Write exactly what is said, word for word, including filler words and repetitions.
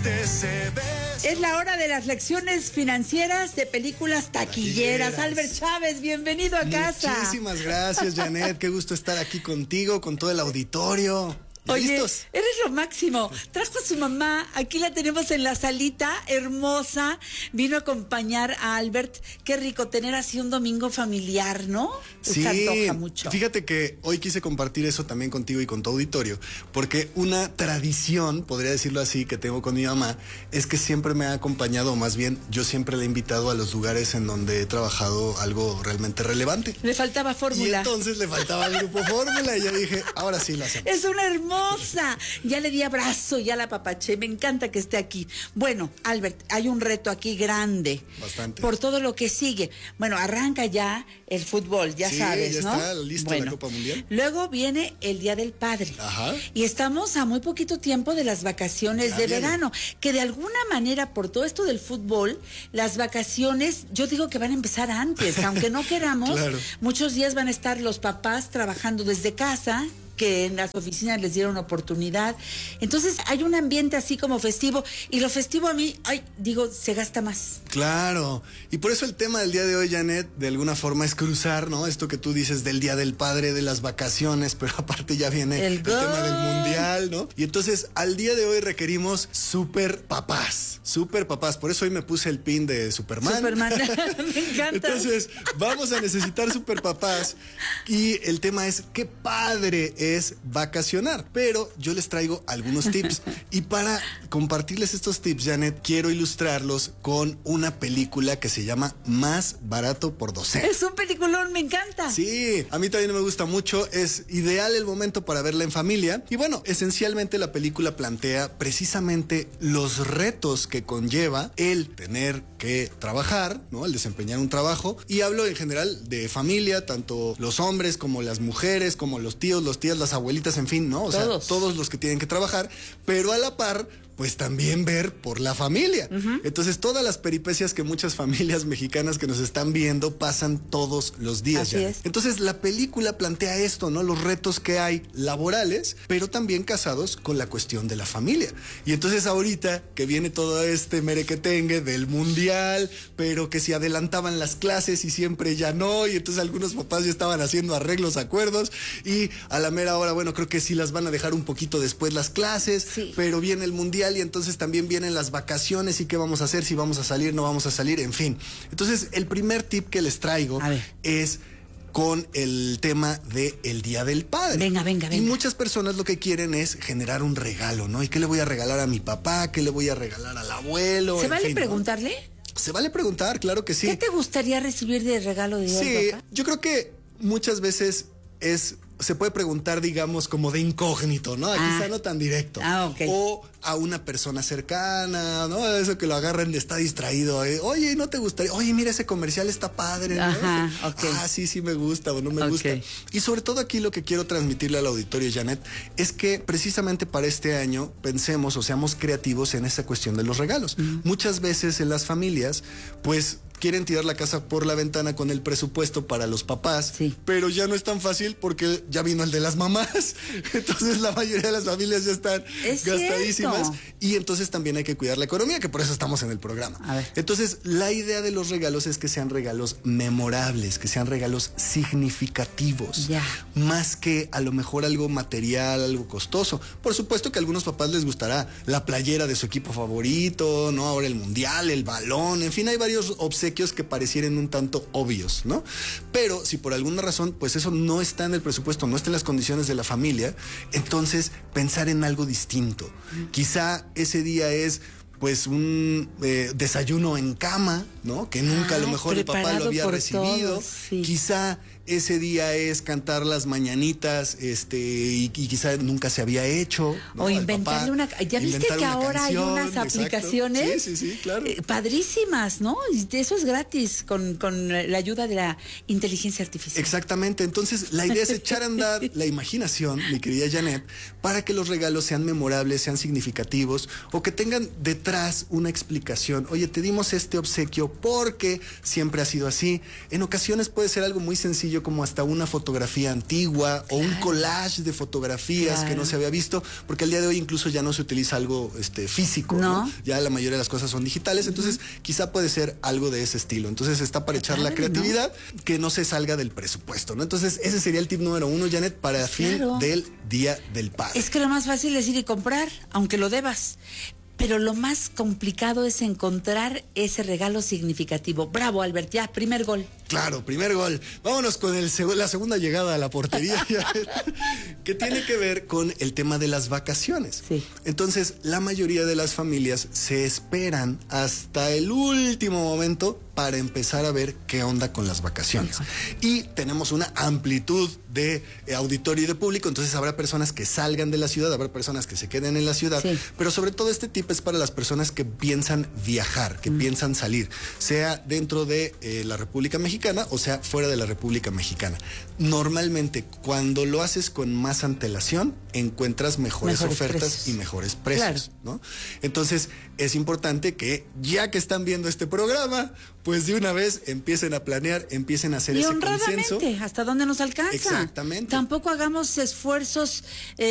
Es la hora de las lecciones financieras de películas taquilleras. taquilleras. Albert Chávez, bienvenido a casa. Muchísimas gracias, Janet. Qué gusto estar aquí contigo, con todo el auditorio. Oye, ¿listos? Eres lo máximo. Trajo a su mamá, aquí la tenemos en la salita, hermosa. Vino a acompañar a Albert. Qué rico tener así un domingo familiar, ¿no? Sí, se antoja mucho. Fíjate que hoy quise compartir eso también contigo y con tu auditorio, porque una tradición, podría decirlo así, que tengo con mi mamá, es que siempre me ha acompañado, o más bien, yo siempre le he invitado a los lugares en donde he trabajado algo realmente relevante. Le faltaba fórmula. Y entonces le faltaba el grupo Fórmula y yo dije, ahora sí lo hacemos. Es una hermosa. Ya le di abrazo, ya la papaché. Me encanta que esté aquí. Bueno, Albert, hay un reto aquí grande. Bastante. Por todo lo que sigue. Bueno, arranca ya el fútbol, ya sí, sabes, ya ¿no? está listo bueno, la Copa Mundial. Luego viene el Día del Padre. Ajá. Y estamos a muy poquito tiempo de las vacaciones ya de viene. verano. Que de alguna manera, por todo esto del fútbol, las vacaciones, yo digo que van a empezar antes. Aunque no queramos, claro. Muchos días van a estar los papás trabajando desde casa, que en las oficinas les dieron oportunidad. Entonces hay un ambiente así como festivo, y lo festivo a mí, ay, digo, se gasta más. Claro, y por eso el tema del día de hoy, Janet, de alguna forma es cruzar, ¿no? Esto que tú dices del Día del Padre, de las vacaciones, pero aparte ya viene el, el tema del Mundial, ¿no? Y entonces al día de hoy requerimos super papás, super papás, por eso hoy me puse el pin de Superman. Superman, me encanta. Entonces vamos a necesitar super papás, y el tema es, qué padre es vacacionar, pero yo les traigo algunos tips, y para compartirles estos tips, Janet, quiero ilustrarlos con una película que se llama Más Barato por Docena. Es un peliculón, me encanta. Sí, a mí también me gusta mucho, es ideal el momento para verla en familia, y bueno, esencialmente la película plantea precisamente los retos que conlleva el tener que trabajar, ¿no? El desempeñar un trabajo, y hablo en general de familia, tanto los hombres como las mujeres, como los tíos, los tías, las abuelitas, en fin, ¿no? O todos. sea, todos los que tienen que trabajar, pero a la par, pues también ver por la familia. Uh-huh. Entonces, todas las peripecias que muchas familias mexicanas que nos están viendo pasan todos los días. Así es. Entonces, la película plantea esto, ¿no? Los retos que hay laborales, pero también casados con la cuestión de la familia. Y entonces, ahorita que viene todo este merequetengue del mundial, pero que se adelantaban las clases y siempre ya no, y entonces algunos papás ya estaban haciendo arreglos, acuerdos, y a la mera hora, bueno, creo que sí las van a dejar un poquito después las clases, sí. Pero viene el mundial, y entonces también vienen las vacaciones, y qué vamos a hacer, si vamos a salir, no vamos a salir, en fin. Entonces, el primer tip que les traigo es con el tema de el Día del Padre. Venga, venga, venga. Y muchas personas lo que quieren es generar un regalo, ¿no? ¿Y qué le voy a regalar a mi papá? ¿Qué le voy a regalar al abuelo? ¿Se en vale fin, preguntarle? ¿no? Se vale preguntar, claro que sí. ¿Qué te gustaría recibir de regalo de Día sí, del Papá? Yo creo que muchas veces es... se puede preguntar, digamos, como de incógnito, ¿no? Aquí ah. está no tan directo. Ah, ok. O a una persona cercana, ¿no? Eso que lo agarran de está distraído. ¿eh? Oye, ¿no te gustaría? Oye, mira, ese comercial está padre, ¿no? Ajá, ok. Ah, sí, sí me gusta o no me okay. gusta. Y sobre todo aquí lo que quiero transmitirle al auditorio, Janet, es que precisamente para este año pensemos o seamos creativos en esa cuestión de los regalos. Uh-huh. Muchas veces en las familias, pues, quieren tirar la casa por la ventana con el presupuesto para los papás, sí. Pero ya no es tan fácil porque ya vino el de las mamás. Entonces la mayoría de las familias ya están es gastadísimas. Cierto. Y entonces también hay que cuidar la economía, que por eso estamos en el programa. A ver. Entonces, la idea de los regalos es que sean regalos memorables, que sean regalos significativos. Ya. Más que a lo mejor algo material, algo costoso. Por supuesto que a algunos papás les gustará la playera de su equipo favorito, ¿no? Ahora el mundial, el balón, en fin, hay varios obsequios que parecieran un tanto obvios, ¿no? Pero si por alguna razón, pues eso no está en el presupuesto, no está en las condiciones de la familia, entonces pensar en algo distinto. Mm. Quizá ese día es pues un eh, desayuno en cama, ¿no? Que nunca ah, a lo mejor el papá lo había recibido. Todos, sí. Quizá ese día es cantar las mañanitas, este, y, y quizá nunca se había hecho, ¿no? O inventarle una... ¿Ya viste que ahora canción, hay unas exacto. aplicaciones? Sí, sí, sí, claro. Eh, padrísimas, ¿no? Y eso es gratis con, con la ayuda de la inteligencia artificial. Exactamente. Entonces, la idea es echar a andar la imaginación, mi querida Janet, para que los regalos sean memorables, sean significativos, o que tengan detrás una explicación. Oye, te dimos este obsequio porque siempre ha sido así. En ocasiones puede ser algo muy sencillo sencillo como hasta una fotografía antigua, claro, o un collage de fotografías, claro, que no se había visto, porque al día de hoy incluso ya no se utiliza algo este, físico, ¿no? ¿no? Ya la mayoría de las cosas son digitales, entonces uh-huh, quizá puede ser algo de ese estilo. Entonces está para echar claro, la creatividad, ¿no? Que no se salga del presupuesto, ¿no? Entonces ese sería el tip número uno, Janet, para claro, fin del Día del Padre. Es que lo más fácil es ir y comprar, aunque lo debas. Pero lo más complicado es encontrar ese regalo significativo. Bravo, Albert, ya, primer gol. Claro, primer gol. Vámonos con el seg- la segunda llegada a la portería, que tiene que ver con el tema de las vacaciones. Sí. Entonces, la mayoría de las familias se esperan hasta el último momento para empezar a ver qué onda con las vacaciones. Y tenemos una amplitud de eh, auditorio y de público, entonces habrá personas que salgan de la ciudad, habrá personas que se queden en la ciudad, sí, pero sobre todo este tip es para las personas que piensan viajar, que mm. piensan salir, sea dentro de eh, la República Mexicana o sea fuera de la República Mexicana. Normalmente, cuando lo haces con más antelación, encuentras mejores, mejores ofertas precios. y mejores precios, claro, ¿no? Entonces, es importante que, ya que están viendo este programa, pues de una vez empiecen a planear, empiecen a hacer y ese honradamente, consenso. ¿hasta dónde nos alcanza? Exactamente. Tampoco hagamos esfuerzos... Eh,